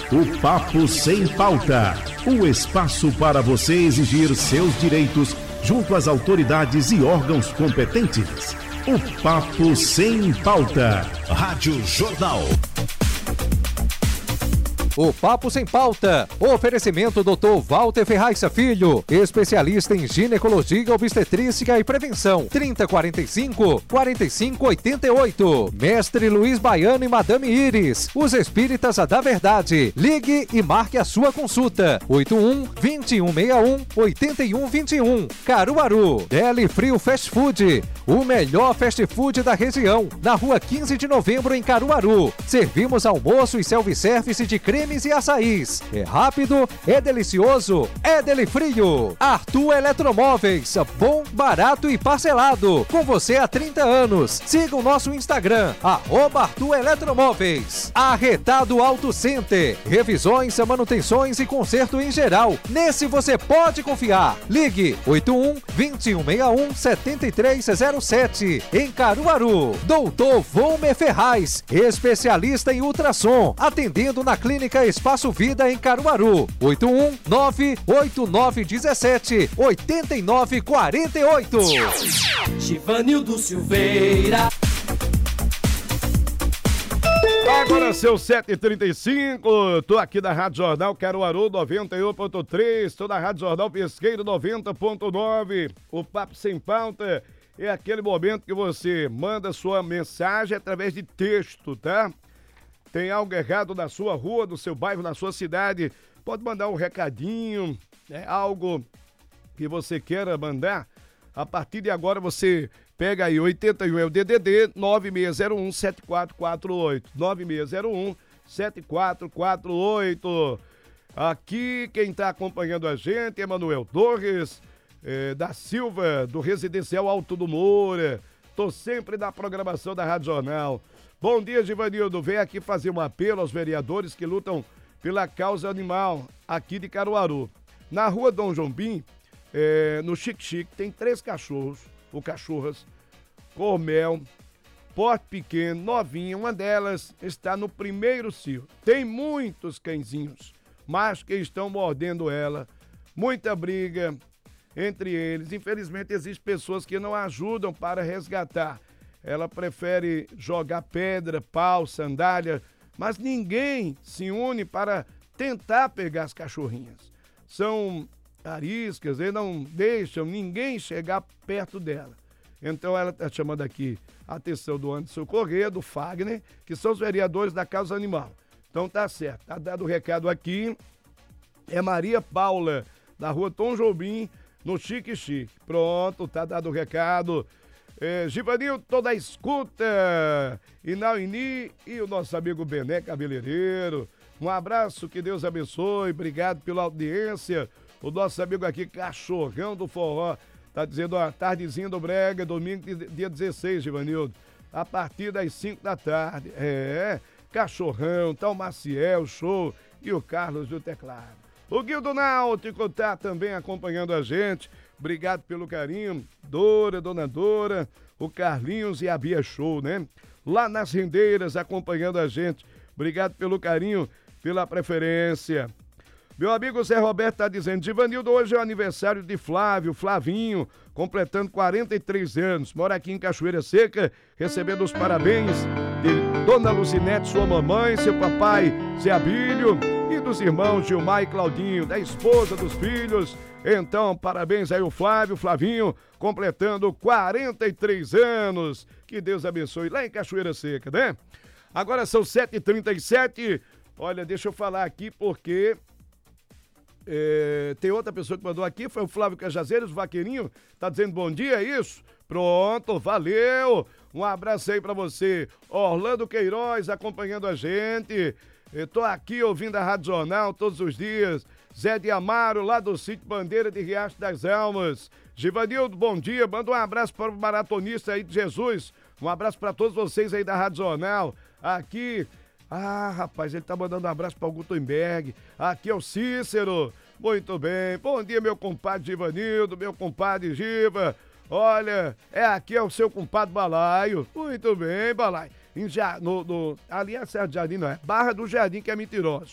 o Papo Sem Pauta. Um espaço para você exigir seus direitos junto às autoridades e órgãos competentes. O Papo Sem Pauta. Rádio Jornal. O Papo Sem Pauta. Oferecimento Dr. Walter Ferraz Filho, especialista em ginecologia, obstetrícia e prevenção. 3045-4588. Mestre Luiz Baiano e Madame Iris, os espíritas da verdade. Ligue e marque a sua consulta. 81-2161-8121. Caruaru. Deli Frio Fast Food, o melhor fast food da região. Na rua 15 de novembro, em Caruaru. Servimos almoço e self-service de cremes e açaís. É rápido, é delicioso, é Deli Frio. Arthur Eletromóveis, bom, barato e parcelado. Com você há 30 anos. Siga o nosso Instagram, @Arthur Eletromóveis. Arretado Auto Center. Revisões, manutenções e conserto em geral. Nesse você pode confiar. Ligue 81-2161-7307. Em Caruaru. Doutor Volmer Ferraz, especialista em ultrassom. Atendendo na Clínica Espaço Vida em Caruaru. 81-98917-8948. Givanildo Silveira. Agora são 7h35, tô aqui da Rádio Jornal Caruaru 91.3, tô da Rádio Jornal Pesqueiro 90.9. O Papo Sem Pauta é aquele momento que você manda sua mensagem através de texto, tá? Tem algo errado na sua rua, no seu bairro, na sua cidade, pode mandar um recadinho, algo que você queira mandar. A partir de agora você pega aí 81 é o DDD 9601-7448, 9601-7448. Aqui quem está acompanhando a gente é Manuel Torres da Silva, do Residencial Alto do Moura. Tô sempre na programação da Rádio Jornal. Bom dia, Givanildo. Vem aqui fazer um apelo aos vereadores que lutam pela causa animal aqui de Caruaru. Na rua Dom Jombim, no Chique Chique, tem 3 cachorros, ou cachorras, cor mel, porte pequeno, novinha. Uma delas está no primeiro cio. Tem muitos cãezinhos, mas que estão mordendo ela. Muita briga entre eles. Infelizmente, existem pessoas que não ajudam para resgatar. Ela prefere jogar pedra, pau, sandália, mas ninguém se une para tentar pegar as cachorrinhas. São ariscas, eles não deixam ninguém chegar perto dela. Então ela está chamando aqui a atenção do Anderson Corrêa, do Fagner, que são os vereadores da causa animal. Então tá certo, tá dado o recado aqui. É Maria Paula, da rua Tom Jobim, no Chique Chique. Pronto, tá dado o recado. Givanildo, toda a escuta, Inauini e o nosso amigo Bené Cabeleireiro. Um abraço, que Deus abençoe, obrigado pela audiência. O nosso amigo aqui, Cachorrão do Forró, tá dizendo, ó, tardezinha do Brega, domingo, dia 16, Givanildo, a partir das 5 da tarde. Cachorrão, tá o Maciel, show, e o Carlos do teclado. O Guildo Náutico tá também acompanhando a gente. Obrigado pelo carinho. Dona Dora, o Carlinhos e a Bia Show, né? Lá nas Rendeiras acompanhando a gente. Obrigado pelo carinho, pela preferência. Meu amigo Zé Roberto tá dizendo, Givanildo, hoje é o aniversário de Flavinho, completando 43 anos. Mora aqui em Cachoeira Seca, recebendo os parabéns de Dona Lucinete, sua mamãe, seu papai Zé Abílio e dos irmãos Gilmar e Claudinho, da esposa, dos filhos. Então, parabéns aí o Flavinho, completando 43 anos. Que Deus abençoe lá em Cachoeira Seca, né? Agora são 7h37. Olha, deixa eu falar aqui porque tem outra pessoa que mandou aqui, foi o Flávio Cajazeiros, o Vaqueirinho, tá dizendo bom dia, é isso? Pronto, valeu! Um abraço aí pra você. Orlando Queiroz acompanhando a gente. Eu tô aqui ouvindo a Rádio Jornal todos os dias. Zé de Amaro, lá do sítio Bandeira de Riacho das Almas. Givanildo, bom dia. Manda um abraço para o maratonista aí de Jesus. Um abraço para todos vocês aí da Rádio Jornal. Aqui, rapaz, ele tá mandando um abraço para o Gutenberg. Aqui é o Cícero. Muito bem. Bom dia, meu compadre Givanildo, meu compadre Giva. Olha, aqui é o seu compadre Balaio. Muito bem, Balaio. Ali é Serra do Jardim, não é? Barra do Jardim, que é Mentirosa.